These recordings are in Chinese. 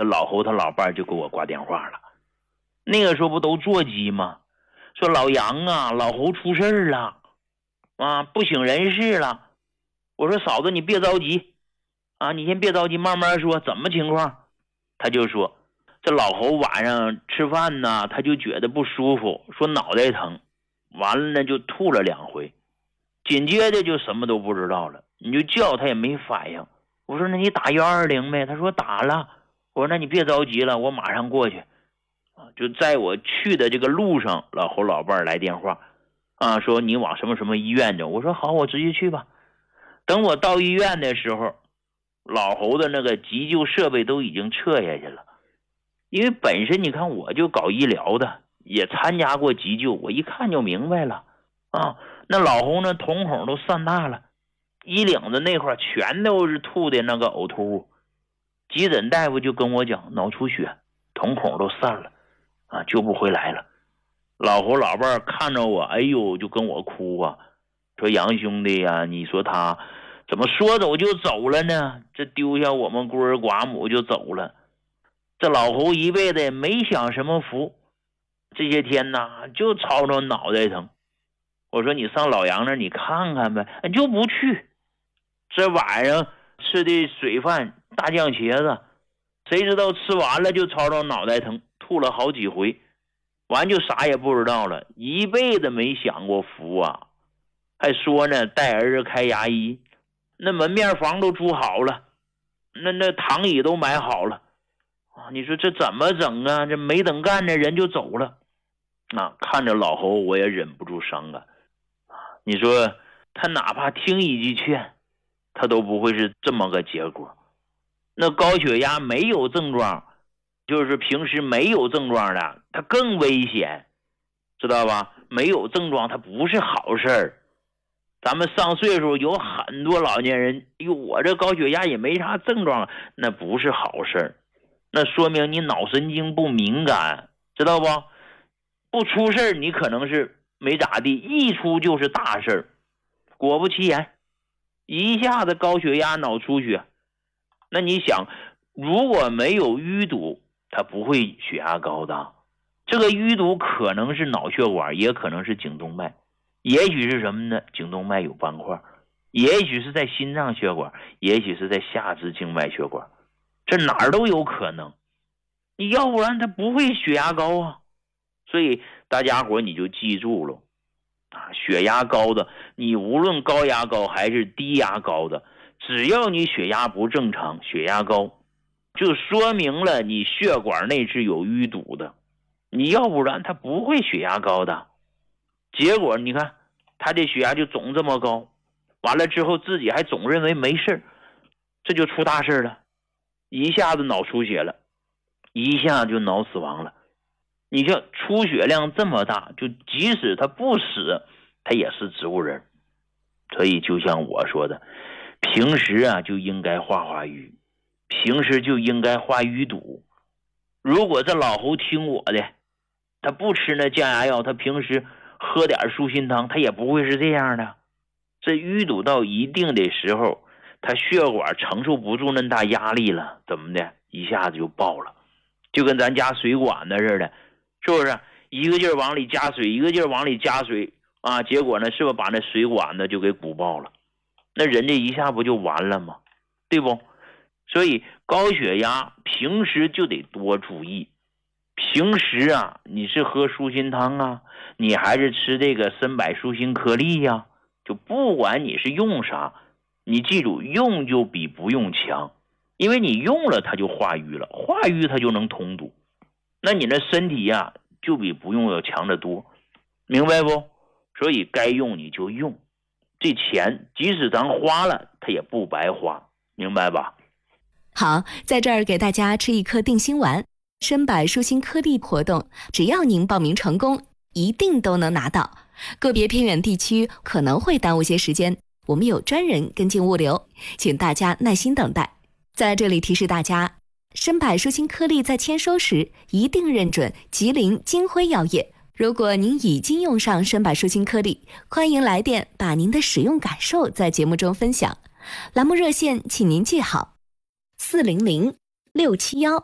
他老侯他老伴就给我挂电话了。那个时候不都座机吗？说老杨啊，老侯出事儿了啊，不省人事了。我说嫂子你别着急啊，你先别着急，慢慢说，怎么情况？他就说这老侯晚上吃饭呢，他就觉得不舒服，说脑袋疼，完了呢就吐了2回，紧接着就什么都不知道了，你就叫他也没反应。我说那你打120呗？他说打了。我说那你别着急了，我马上过去。就在我去的这个路上，老侯老伴来电话啊，说你往什么什么医院走。我说好，我直接去吧。等我到医院的时候，老侯的那个急救设备都已经撤下去了。因为本身你看我就搞医疗的，也参加过急救，我一看就明白了啊。那老侯呢，瞳孔都散大了，衣领子那块全都是吐的那个呕吐物。急诊大夫就跟我讲脑出血，瞳孔都散了啊，救不回来了。老侯老伴看着我，哎呦，就跟我哭啊，说杨兄弟呀，你说他怎么说走就走了呢？这丢下我们孤儿寡母就走了。这老侯一辈子也没享什么福，这些天呐就吵吵脑袋疼。我说你上老杨那儿你看看呗，就不去。这晚上吃的水饭大酱茄子，谁知道吃完了就吵吵脑袋疼，吐了好几回，完就啥也不知道了，一辈子没享过福啊。还说呢带儿子开牙医，那门面房都租好了，那躺椅都买好了啊！你说这怎么整啊？这没等干呢人就走了啊！看着老侯我也忍不住伤感啊！你说他哪怕听一句劝，他都不会是这么个结果。那高血压没有症状，就是平时没有症状的，他更危险，知道吧？没有症状他不是好事儿。咱们上岁数有很多老年人，哟，我这高血压也没啥症状，那不是好事儿，那说明你脑神经不敏感，知道不？不出事儿你可能是没咋地，一出就是大事儿。果不其然，一下子高血压脑出血。那你想，如果没有淤堵，它不会血压高的。这个淤堵可能是脑血管，也可能是颈动脉，也许是什么呢？颈动脉有斑块，也许是在心脏血管，也许是在下肢静脉血管，这哪儿都有可能。你要不然它不会血压高啊。所以大家伙你就记住了啊，血压高的，你无论高压高还是低压高的，只要你血压不正常，血压高，就说明了你血管内是有淤堵的，你要不然它不会血压高的。结果你看他这血压就总这么高，完了之后自己还总认为没事，这就出大事了，一下子脑出血了，一下就脑死亡了。你像出血量这么大，就即使他不死，他也是植物人。所以就像我说的，平时啊就应该化化瘀，平时就应该化淤堵。如果这老侯听我的，他不吃那降压药，他平时喝点舒心汤，他也不会是这样的。这淤堵到一定的时候，他血管承受不住那大压力了，怎么的，一下子就爆了，就跟咱家水管子似的，是不是？一个劲儿往里加水，一个劲儿往里加水啊，结果呢，是不是把那水管子就给鼓爆了？那人家一下不就完了吗？对不？所以高血压平时就得多注意。平时啊，你是喝舒心汤啊，你还是吃这个参柏舒心颗粒呀，就不管你是用啥，你记住，用就比不用强，因为你用了它就化瘀了，化瘀它就能通堵，那你的身体呀就比不用要强得多，明白不？所以该用你就用，这钱即使咱花了，它也不白花，明白吧？ 好，在这儿给大家吃一颗定心丸，参柏舒心颗粒活动，只要您报名成功，一定都能拿到。个别偏远地区可能会耽误些时间，我们有专人跟进物流，请大家耐心等待。在这里提示大家，参柏舒心颗粒在签收时一定认准吉林金辉药业。如果您已经用上参柏舒心颗粒，欢迎来电把您的使用感受在节目中分享。栏目热线请您记好：400-671-8888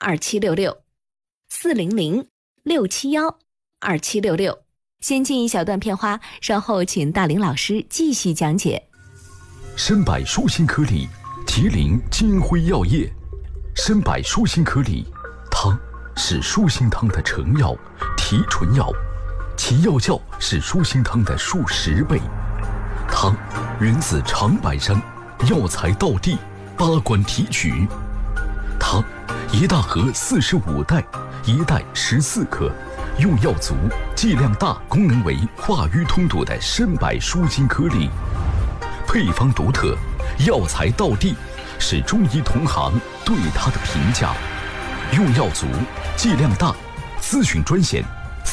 ，400-671-2766。先进一小段片花，稍后请大林老师继续讲解。 参百舒心颗粒，提灵金辉药业。参百舒心颗粒，汤是舒心汤的成药、提纯药，其药效是舒心汤的数10倍。汤源自长白山，药材道地，8关提取。汤一大盒45袋，一袋14克，用药足，剂量大，功能为化瘀通堵的参百舒心颗粒。配方独特，药材道地，是中医同行对它的评价。用药足，剂量大，咨询专线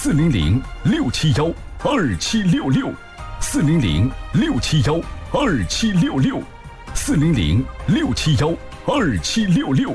400-671-2766，400-671-2766，400-671-2766。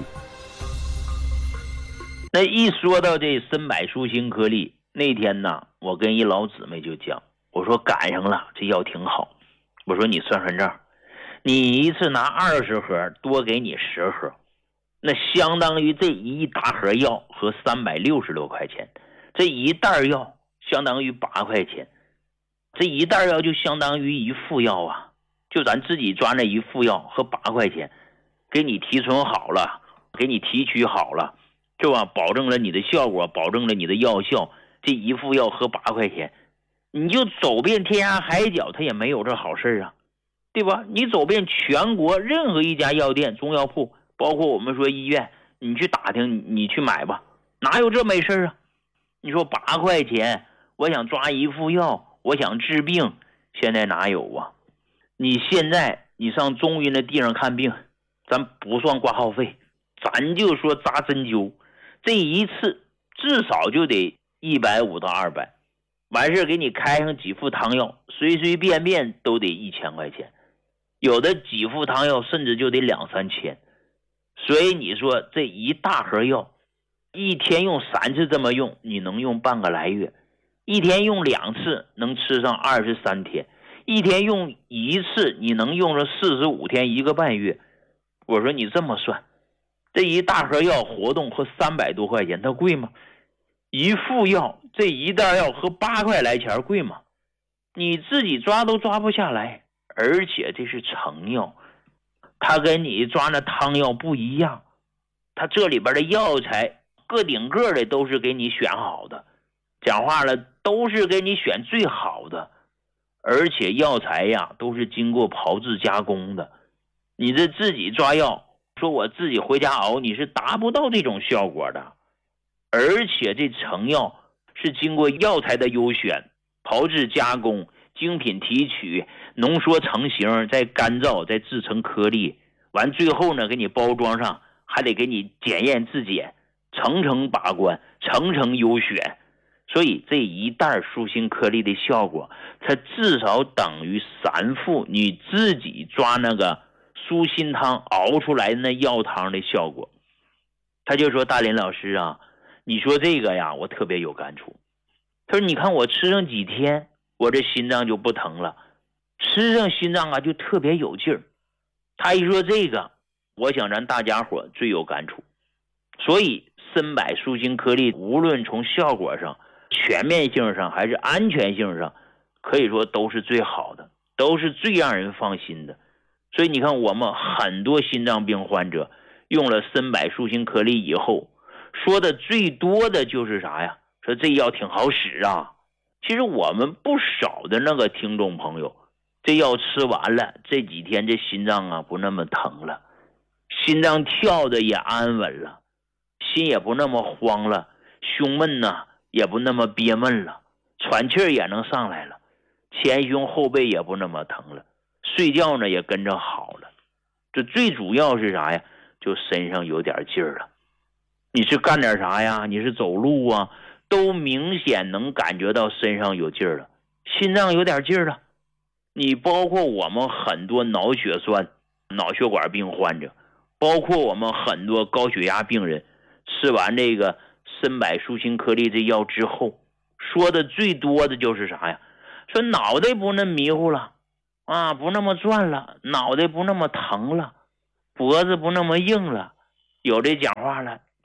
那一说到这参百舒心颗粒，那天呢，我跟一老姊妹就讲，我说赶上了，这药挺好。我说你算算账，你一次拿20盒，多给你10盒，那相当于这一大盒药和360多块钱，这一袋药相当于8块钱，这一袋药就相当于一副药啊，就咱自己抓那一副药和8块钱，给你提纯好了，给你提取好了，是吧？保证了你的效果，保证了你的药效，这一副药合8块钱，你就走遍天涯海角，它也没有这好事啊，对吧？你走遍全国任何一家药店、中药铺，包括我们说医院，你去打听，你去买吧，哪有这没事啊？你说8块钱，我想抓一副药，我想治病，现在哪有啊？你现在你上中医那地上看病，咱不算挂号费，咱就说扎针灸，这一次至少就得150到200，完事给你开上几副汤药，随随便便都得1000块钱，有的几副汤药甚至就得2-3千。所以你说这一大盒药，一天用3次这么用，你能用半个来月；一天用2次，能吃上23天；一天用1次，你能用上45天，1个半月。我说你这么算，这一大盒药活动和300多块钱，它贵吗？一副药，这一袋药和8块来钱贵吗？你自己抓都抓不下来，而且这是成药，它跟你抓那汤药不一样，它这里边的药材个顶个的都是给你选好的，讲话了都是给你选最好的，而且药材呀都是经过炮制加工的，你这自己抓药，说我自己回家熬，你是达不到这种效果的。而且这成药是经过药材的优选、炮制加工、精品提取、浓缩成型，再干燥，再制成颗粒，完最后呢给你包装上，还得给你检验质检，层层把关，层层优选。所以这一袋舒心颗粒的效果，它至少等于3副你自己抓那个舒心汤熬出来的那药汤的效果。他就说，大林老师啊，你说这个呀，我特别有感触。他说你看我吃上几天，我这心脏就不疼了，吃上心脏啊就特别有劲儿。他一说这个，我想咱大家伙最有感触。所以参百舒心颗粒无论从效果上、全面性上还是安全性上，可以说都是最好的，都是最让人放心的。所以你看我们很多心脏病患者用了参百舒心颗粒以后，说的最多的就是啥呀？说这药挺好使啊。其实我们不少的那个听众朋友，这药吃完了，这几天这心脏啊不那么疼了，心脏跳的也安稳了，心也不那么慌了，胸闷呢也不那么憋闷了，喘气儿也能上来了，前胸后背也不那么疼了，睡觉呢也跟着好了。这最主要是啥呀？就身上有点劲儿了。你是干点啥呀？你是走路啊，都明显能感觉到身上有劲儿了，心脏有点劲儿了。你包括我们很多脑血栓、脑血管病患者，包括我们很多高血压病人，吃完这个参百舒心颗粒这药之后，说的最多的就是啥呀？说脑袋不那么迷糊了啊，不那么转了，脑袋不那么疼了，脖子不那么硬了，有的讲话了，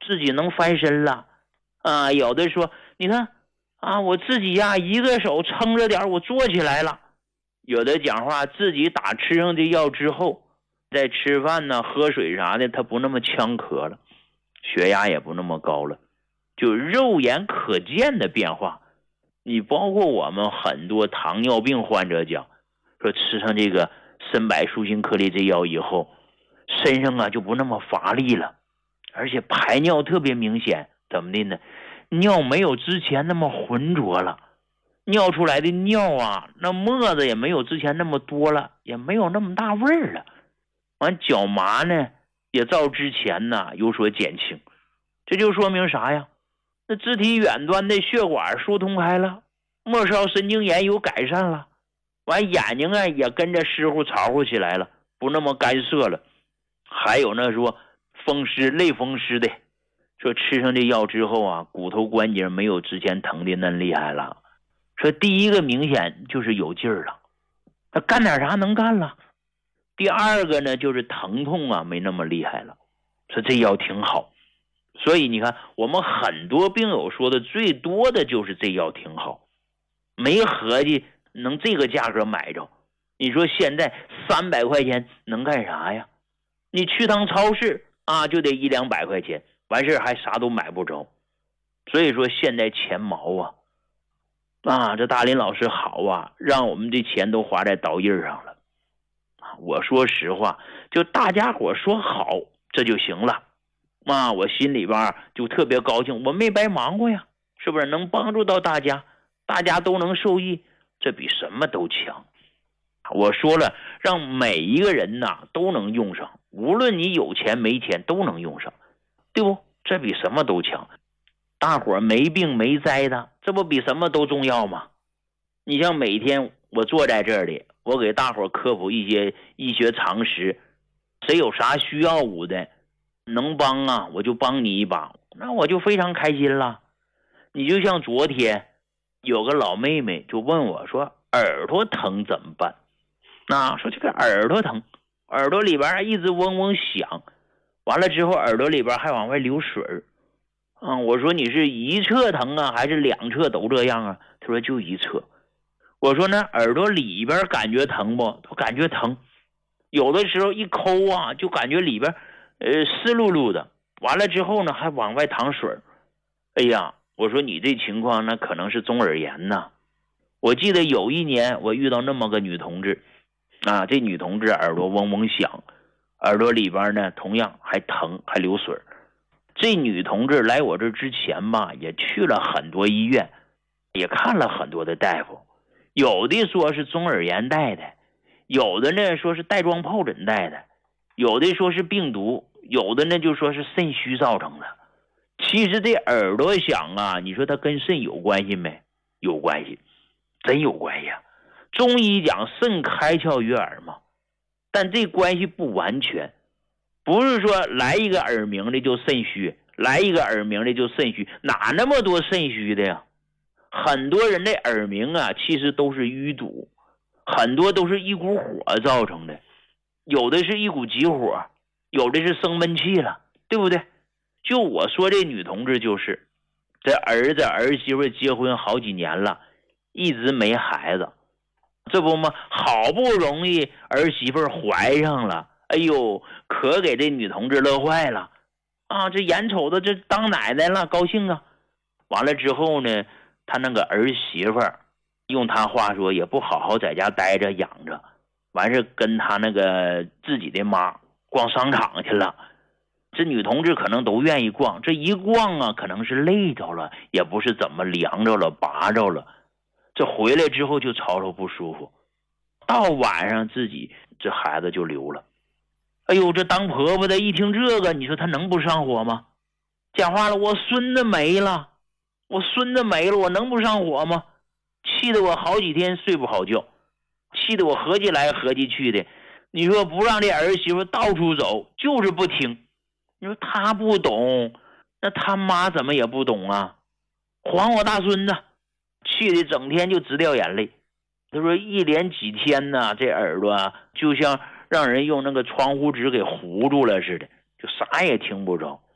自己能翻身了啊，有的说你看啊，我自己呀一个手撑着点我坐起来了。有的讲话自己打吃上的药之后，在吃饭呢喝水啥的他不那么呛咳了，血压也不那么高了，就肉眼可见的变化。你包括我们很多糖尿病患者讲说吃上这个参柏舒心颗粒这药以后，身上啊就不那么乏力了，而且排尿特别明显。怎么的呢？尿没有之前那么浑浊了，尿出来的尿啊那沫子也没有之前那么多了，也没有那么大味儿了。完脚麻呢也照之前呢有所减轻。这就说明啥呀？那肢体远端的血管疏通开了，末梢神经炎有改善了，完眼睛啊也跟着湿乎潮乎起来了，不那么干涩了。还有那说风湿类风湿的，说吃上这药之后啊，骨头关节没有之前疼的那厉害了。说第一个明显就是有劲儿了，他干点啥能干了。第二个呢就是疼痛啊没那么厉害了，说这药挺好。所以你看我们很多病友说的最多的就是这药挺好，没合计能这个价格买着。你说现在300块钱能干啥呀？你去趟超市啊就得100-200块钱，完事还啥都买不着。所以说现在钱毛啊，这大林老师好啊，让我们这钱都花在刀印上了。我说实话，就大家伙说好这就行了啊，我心里边就特别高兴，我没白忙活呀，是不是？能帮助到大家，大家都能受益，这比什么都强。我说了，让每一个人呐都能用上，无论你有钱没钱都能用上，对不？这比什么都强。大伙没病没灾的，这不比什么都重要吗？你像每天我坐在这里，我给大伙科普一些医学常识，谁有啥需要我的能帮啊我就帮你一把，那我就非常开心了。你就像昨天有个老妹妹就问我说耳朵疼怎么办，说这个耳朵疼，耳朵里边一直嗡嗡响，完了之后耳朵里边还往外流水我说你是一侧疼啊还是两侧都这样啊？他说就一侧。我说那耳朵里边感觉疼不？他感觉疼，有的时候一抠啊就感觉里边湿漉漉的，完了之后呢还往外淌水。哎呀，我说你这情况那可能是中耳炎呐。我记得有一年我遇到那么个女同志这女同志耳朵嗡嗡响，耳朵里边呢同样还疼还流水。这女同志来我这之前吧也去了很多医院，也看了很多的大夫，有的说是中耳炎带的，有的呢说是带状疱疹带的，有的说是病毒，有的呢就说是肾虚造成的。其实这耳朵响你说它跟肾有关系没？有关系，真有关系中医讲肾开窍于耳嘛，但这关系不完全，不是说来一个耳鸣的就肾虚，来一个耳鸣的就肾虚，哪那么多肾虚的呀？很多人的耳鸣其实都是淤堵，很多都是一股火造成的，有的是一股急火，有的是生闷气了，对不对？就我说这女同志就是这儿子儿媳妇结婚好几年了，一直没孩子，这不吗？好不容易儿媳妇怀上了，哎呦，可给这女同志乐坏了这眼瞅着这当奶奶了，高兴啊。完了之后呢，他那个儿媳妇用他话说也不好好在家待着养着，完事跟他那个自己的妈逛商场去了。这女同志可能都愿意逛，这一逛可能是累着了，也不是怎么凉着了拔着了，这回来之后就吵吵不舒服，到晚上自己这孩子就流了。哎呦，这当婆婆的一听这个，你说她能不上火吗？讲话了，我孙子没了，我能不上火吗？气得我好几天睡不好觉，气得我合计来合计去的。你说不让这儿媳妇到处走，就是不听。你说他不懂，那他妈怎么也不懂啊？还我大孙子，气得整天就直掉眼泪。他说一连几天呢，这耳朵就像让人用那个窗户纸给糊住了似的，就啥也听不着。